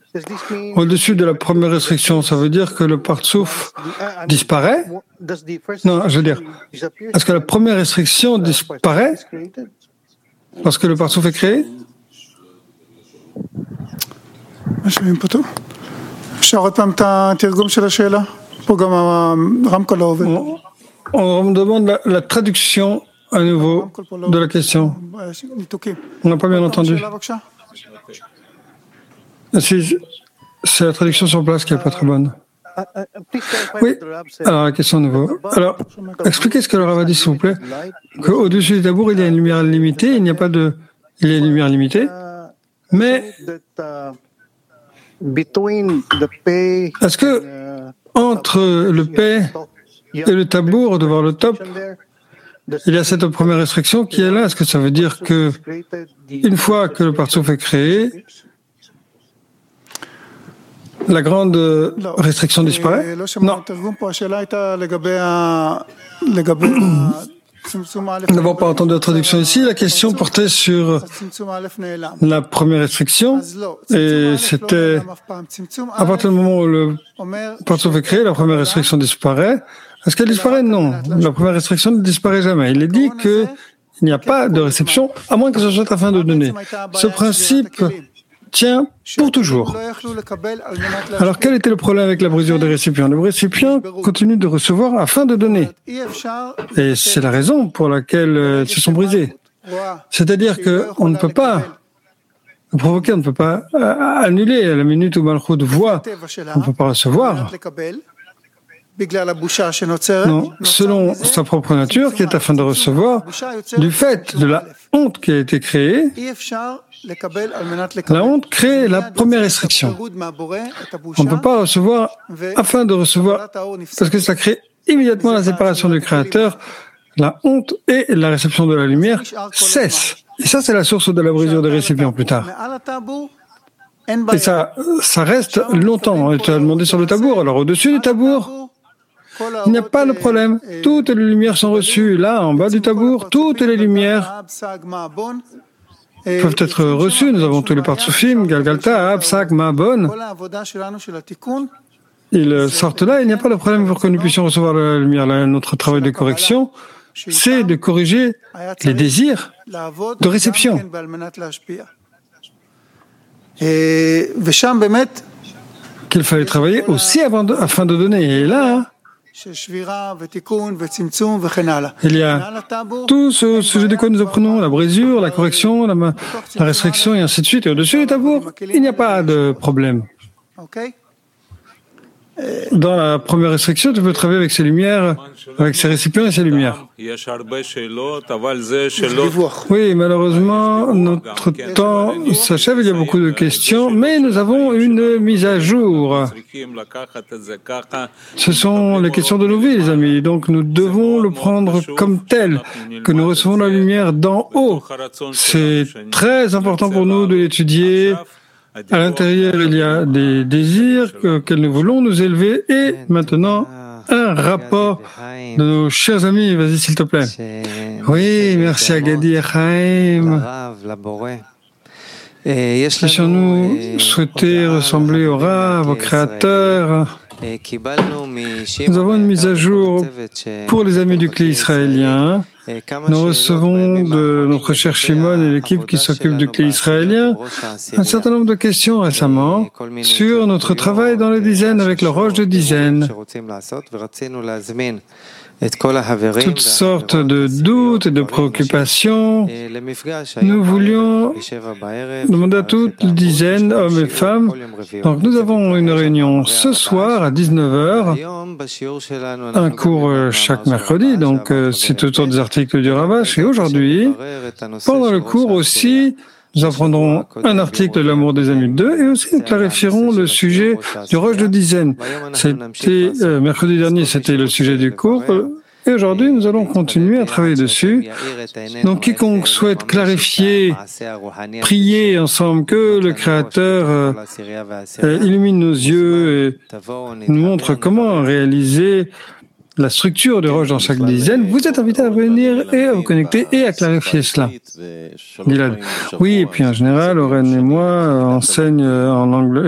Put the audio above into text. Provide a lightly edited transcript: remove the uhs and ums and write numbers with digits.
Au-dessus de la première restriction, ça veut dire que le partsouf disparaît? Non, je veux dire, est-ce que la première restriction disparaît lorsque le partsouf est créé? On me demande la traduction à nouveau de la question. On n'a pas bien entendu. C'est la traduction sur place qui n'est pas très bonne. Oui, alors la question à nouveau. Alors, expliquez ce que le Rav a dit, s'il vous plaît, qu'au-dessus du tabour, il y a une lumière limitée, il n'y a pas de... Il y a une lumière limitée, mais est-ce que entre le P et le tabour, devant le top, il y a cette première restriction qui est là? Est-ce que ça veut dire que une fois que le partsouf est créé, la grande restriction disparaît? Non. Nous n'avons pas entendu la traduction ici. La question portait sur la première restriction et c'était à partir du moment où le partsouf est créé, la première restriction disparaît. Est-ce qu'elle disparaît? Non. La première restriction ne disparaît jamais. Il est dit qu'il n'y a pas de réception à moins que ce soit afin de donner. Ce principe tient pour toujours. Alors, quel était le problème avec la brisure des récipients? Les récipients continuent de recevoir afin de donner. Et c'est la raison pour laquelle ils se sont brisés. C'est-à-dire qu'on ne peut pas provoquer, on ne peut pas annuler à la minute où Malchut voit, on ne peut pas recevoir. Non, selon sa propre nature, qui est afin de recevoir, du fait de la honte qui a été créée, la honte crée la première restriction. On ne peut pas recevoir afin de recevoir, parce que ça crée immédiatement la séparation du Créateur. La honte et la réception de la lumière cessent. Et ça, c'est la source de la brisure des récipients plus tard. Et ça reste longtemps. Tu as demandé sur le tabour. Alors, au-dessus du tabour, il n'y a pas de problème. Toutes les lumières sont reçues. Là, en bas du tabour, toutes les lumières peuvent être reçues. Nous avons tous les partsoufim, Galgalta, Absak, Ma'abon. Ils sortent là. Il n'y a pas de problème pour que nous puissions recevoir la lumière. Là, notre travail de correction, c'est de corriger les désirs de réception. Qu'il fallait travailler aussi afin de donner. Et là, il y a tout ce sujet de quoi nous apprenons, la brisure, la correction, la restriction et ainsi de suite. Et au-dessus du tabour, il n'y a pas de problème. Dans la première restriction, tu peux travailler avec ces lumières, avec ces récipients et ces lumières. Oui, malheureusement, notre temps s'achève, il y a beaucoup de questions, mais nous avons une mise à jour. Ce sont les questions de nos vies, les amis, donc nous devons le prendre comme tel, que nous recevons la lumière d'en haut. C'est très important pour nous de l'étudier. À l'intérieur, il y a des désirs que nous voulons nous élever. Et maintenant, un rapport de nos chers amis. Vas-y, s'il te plaît. Oui, merci à Gadi et Chaim. Puissions-nous souhaiter ressembler au Rav, au Créateur. Nous avons une mise à jour pour les amis du Clé israélien. Nous recevons de notre cher Shimon et l'équipe qui s'occupe du Clé israélien un certain nombre de questions récemment sur notre travail dans les dizaines avec le roche de dizaines. Toutes sortes de doutes et de préoccupations. Nous voulions demander à toutes les dizaines, hommes et femmes. Donc nous avons une réunion ce soir à 19h, un cours chaque mercredi, donc c'est autour des articles du Ravash. Et aujourd'hui, pendant le cours aussi, nous apprendrons un article de l'amour des amis 2 et aussi nous clarifierons le sujet du roche de dizaines. C'était mercredi dernier, c'était le sujet du cours. Et aujourd'hui, nous allons continuer à travailler dessus. Donc, quiconque souhaite clarifier, prier ensemble que le Créateur illumine nos yeux et nous montre comment réaliser la structure de roche dans chaque dizaine, vous êtes invité à venir et à vous connecter et à clarifier cela. Gilad. Oui, et puis en général, Oren et moi enseignent en anglais.